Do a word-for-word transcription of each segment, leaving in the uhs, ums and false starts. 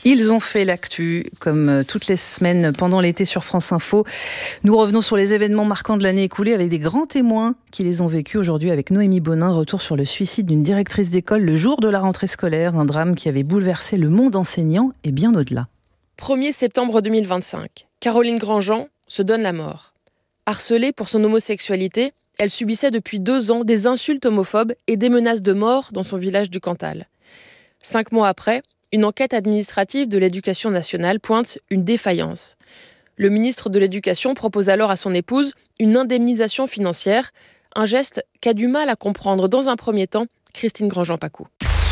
Ils ont fait l'actu, comme toutes les semaines pendant l'été sur France Info. Nous revenons sur les événements marquants de l'année écoulée avec des grands témoins qui les ont vécus aujourd'hui avec Noémie Bonin. Retour sur le suicide d'une directrice d'école le jour de la rentrée scolaire. Un drame qui avait bouleversé le monde enseignant et bien au-delà. premier septembre deux mille vingt-cinq, Caroline Grandjean se donne la mort. Harcelée pour son homosexualité, elle subissait depuis deux ans des insultes homophobes et des menaces de mort dans son village du Cantal. Cinq mois après, une enquête administrative de l'Éducation nationale pointe une défaillance. Le ministre de l'Éducation propose alors à son épouse une indemnisation financière, un geste qu'a du mal à comprendre dans un premier temps Christine Grandjean-Pacou.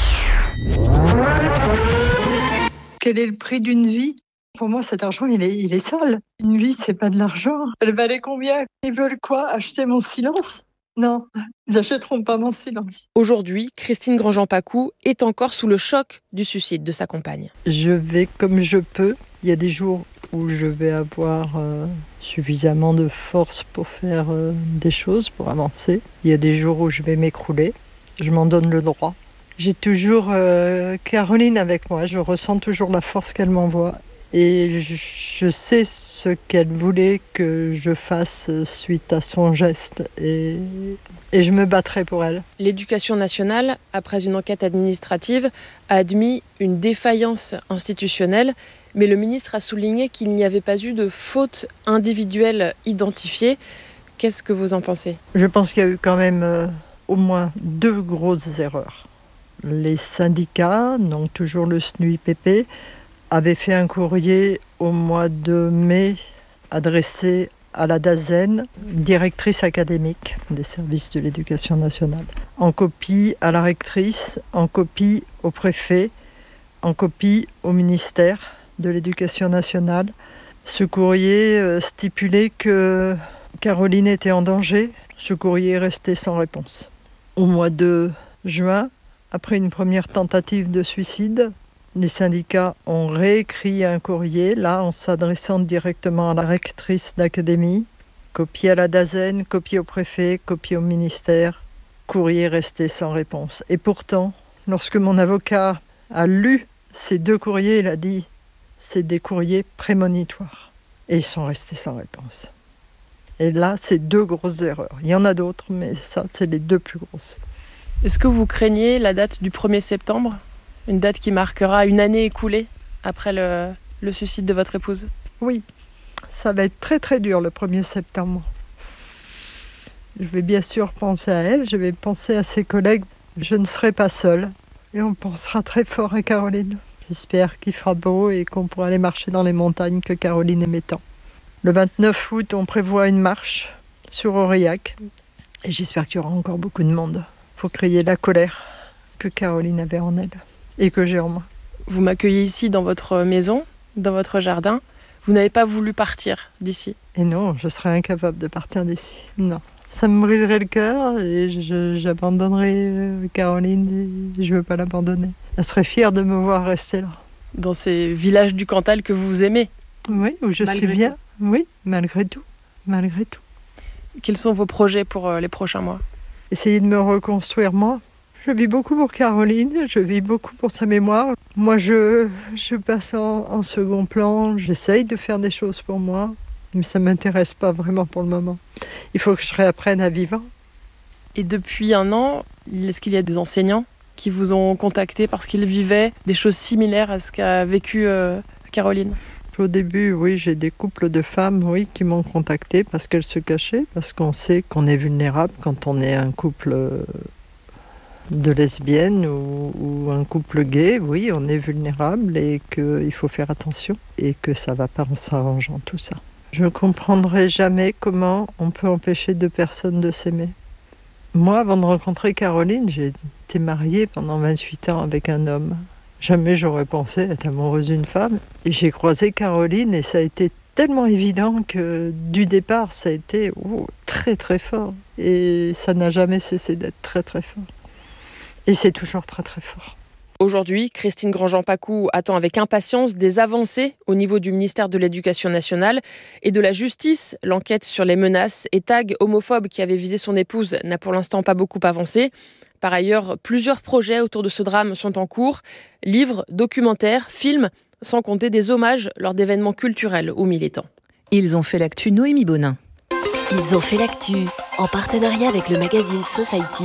Quel est le prix d'une vie ? Pour moi, cet argent, il est, il est sale. Une vie, c'est pas de l'argent. Elle valait combien ? Ils veulent quoi ? Acheter mon silence ? Non, ils n'achèteront pas mon silence. Aujourd'hui, Christine Grandjean-Pacou est encore sous le choc du suicide de sa compagne. Je vais comme je peux. Il y a des jours où je vais avoir euh, suffisamment de force pour faire euh, des choses, pour avancer. Il y a des jours où je vais m'écrouler. Je m'en donne le droit. J'ai toujours euh, Caroline avec moi. Je ressens toujours la force qu'elle m'envoie. Et je, je sais ce qu'elle voulait que je fasse suite à son geste et, et je me battrai pour elle. L'Éducation nationale, après une enquête administrative, a admis une défaillance institutionnelle, mais le ministre a souligné qu'il n'y avait pas eu de faute individuelle identifiée. Qu'est-ce que vous en pensez ? Je pense qu'il y a eu quand même euh, au moins deux grosses erreurs. Les syndicats, donc toujours le S N U I P P, avait fait un courrier au mois de mai adressé à la DAZEN, directrice académique des services de l'éducation nationale, en copie à la rectrice, en copie au préfet, en copie au ministère de l'éducation nationale. Ce courrier stipulait que Caroline était en danger. Ce courrier est resté sans réponse. Au mois de juin, après une première tentative de suicide, les syndicats ont réécrit un courrier, là, en s'adressant directement à la rectrice d'académie, copie à la DAZEN, copie au préfet, copie au ministère, courrier resté sans réponse. Et pourtant, lorsque mon avocat a lu ces deux courriers, il a dit « c'est des courriers prémonitoires ». Et ils sont restés sans réponse. Et là, c'est deux grosses erreurs. Il y en a d'autres, mais ça, c'est les deux plus grosses. Est-ce que vous craignez la date du premier septembre ? Une date qui marquera une année écoulée après le, le suicide de votre épouse ? Oui, ça va être très très dur le premier septembre. Je vais bien sûr penser à elle, je vais penser à ses collègues. Je ne serai pas seule et on pensera très fort à Caroline. J'espère qu'il fera beau et qu'on pourra aller marcher dans les montagnes que Caroline aimait tant. Le vingt-neuf août, on prévoit une marche sur Aurillac et j'espère qu'il y aura encore beaucoup de monde pour crier la colère que Caroline avait en elle. Et que j'ai en moi. Vous m'accueillez ici dans votre maison, dans votre jardin. Vous n'avez pas voulu partir d'ici ? Et non, je serais incapable de partir d'ici. Non, ça me briserait le cœur et je, j'abandonnerais Caroline et je ne veux pas l'abandonner. Elle serait fière de me voir rester là. Dans ces villages du Cantal que vous aimez ? Oui, où je malgré suis bien. Tout. Oui, malgré tout, malgré tout. Quels sont vos projets pour les prochains mois ? Essayer de me reconstruire moi. Je vis beaucoup pour Caroline, je vis beaucoup pour sa mémoire. Moi, je, je passe en, en second plan, j'essaye de faire des choses pour moi, mais ça ne m'intéresse pas vraiment pour le moment. Il faut que je réapprenne à vivre. Et depuis un an, est-ce qu'il y a des enseignants qui vous ont contacté parce qu'ils vivaient des choses similaires à ce qu'a vécu euh, Caroline ? Au début, oui, j'ai des couples de femmes oui, qui m'ont contacté parce qu'elles se cachaient, parce qu'on sait qu'on est vulnérable quand on est un couple... Euh, de lesbiennes ou, ou un couple gay, oui, on est vulnérable et qu'il faut faire attention et que ça ne va pas en s'arrangeant tout ça. Je ne comprendrai jamais comment on peut empêcher deux personnes de s'aimer. Moi, avant de rencontrer Caroline, j'ai été mariée pendant vingt-huit ans avec un homme. Jamais j'aurais pensé être amoureuse d'une femme. Et j'ai croisé Caroline et ça a été tellement évident que du départ, ça a été oh, très très fort. Et ça n'a jamais cessé d'être très très fort. Et c'est toujours très très fort. Aujourd'hui, Christine Grandjean-Pacou attend avec impatience des avancées au niveau du ministère de l'Éducation nationale et de la justice. L'enquête sur les menaces et tags homophobes qui avaient visé son épouse n'a pour l'instant pas beaucoup avancé. Par ailleurs, plusieurs projets autour de ce drame sont en cours. Livres, documentaires, films. sans compter des hommages lors d'événements culturels ou militants. Ils ont fait l'actu, Noémie Bonin. Ils ont fait l'actu, en partenariat avec le magazine Society.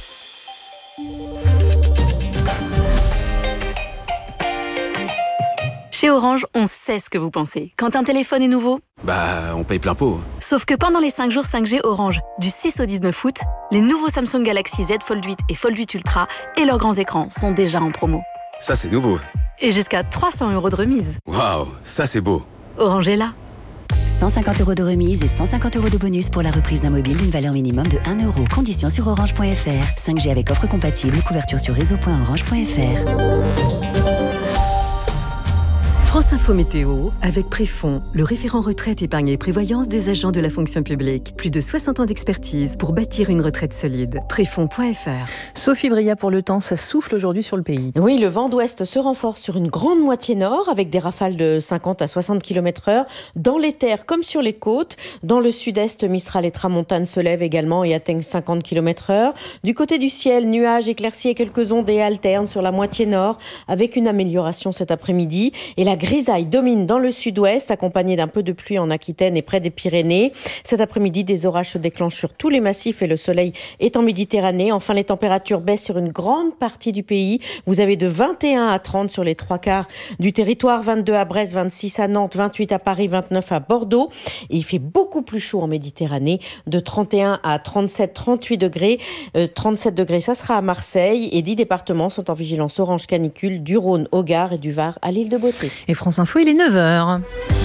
Chez Orange, on sait ce que vous pensez. Quand un téléphone est nouveau, bah, on paye plein pot. Sauf que pendant les cinq jours cinq G Orange, du six au dix-neuf août, les nouveaux Samsung Galaxy Z Fold huit et Fold huit Ultra et leurs grands écrans sont déjà en promo. Ça, c'est nouveau. Et jusqu'à trois cents euros de remise. Waouh, ça, c'est beau. Orange est là. cent cinquante euros de remise et cent cinquante euros de bonus pour la reprise d'un mobile d'une valeur minimum de un euro. Conditions sur orange point f r. cinq G avec offre compatible, couverture sur réseau point orange point f r. France Info Météo, avec Préfond, le référent retraite, épargne et prévoyance des agents de la fonction publique. Plus de soixante ans d'expertise pour bâtir une retraite solide. Préfond point f r. Sophie Bria pour le temps, ça souffle aujourd'hui sur le pays. Oui, le vent d'ouest se renforce sur une grande moitié nord avec des rafales de cinquante à soixante kilomètres heure dans les terres comme sur les côtes. Dans le sud-est, Mistral et Tramontane se lèvent également et atteignent cinquante kilomètres heure. Du côté du ciel, nuages, éclaircies et quelques ondées alternent sur la moitié nord avec une amélioration cet après-midi. Et la grisaille domine dans le sud-ouest, accompagnée d'un peu de pluie en Aquitaine et près des Pyrénées. Cet après-midi, des orages se déclenchent sur tous les massifs et le soleil est en Méditerranée. Enfin, les températures baissent sur une grande partie du pays. Vous avez de vingt et un à trente sur les trois quarts du territoire, vingt-deux à Brest, vingt-six à Nantes, vingt-huit à Paris, vingt-neuf à Bordeaux. Et il fait beaucoup plus chaud en Méditerranée, de trente et un à trente-sept, trente-huit degrés. Euh, trente-sept degrés, ça sera à Marseille. Et dix départements sont en vigilance orange canicule, du Rhône au Gard et du Var à l'île de Beauté. Et France Info, il est neuf heures.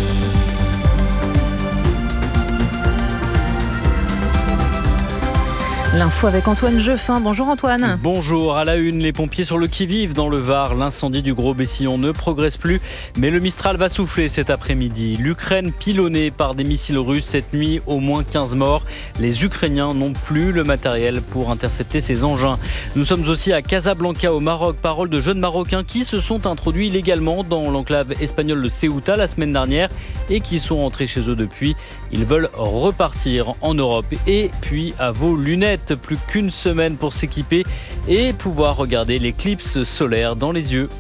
L'info avec Antoine Jeffin. Bonjour Antoine. Bonjour. À la une, les pompiers sur le qui-vive dans le Var. L'incendie du Gros Bessillon ne progresse plus, mais le Mistral va souffler cet après-midi. L'Ukraine pilonnée par des missiles russes cette nuit, au moins quinze morts. Les Ukrainiens n'ont plus le matériel pour intercepter ces engins. Nous sommes aussi à Casablanca au Maroc. Parole de jeunes Marocains qui se sont introduits illégalement dans l'enclave espagnole de Ceuta la semaine dernière et qui sont rentrés chez eux depuis. Ils veulent repartir en Europe. Et puis à vos lunettes. Plus qu'une semaine pour s'équiper et pouvoir regarder l'éclipse solaire dans les yeux.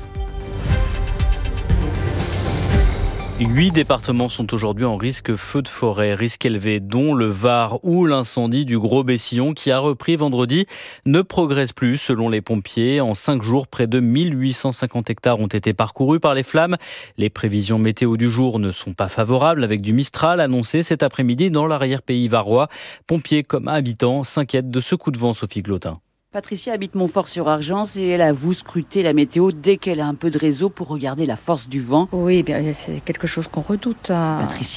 Huit départements sont aujourd'hui en risque feu de forêt, risque élevé, dont le Var où l'incendie du Gros Bessillon qui a repris vendredi ne progresse plus selon les pompiers. En cinq jours, près de mille huit cent cinquante hectares ont été parcourus par les flammes. Les prévisions météo du jour ne sont pas favorables avec du Mistral annoncé cet après-midi dans l'arrière-pays varois. Pompiers comme habitants s'inquiètent de ce coup de vent, Sophie Glotin. Patricia habite Montfort-sur-Argence et elle avoue scruter la météo dès qu'elle a un peu de réseau pour regarder la force du vent. Oui, bien, c'est quelque chose qu'on redoute. Hein. Patricia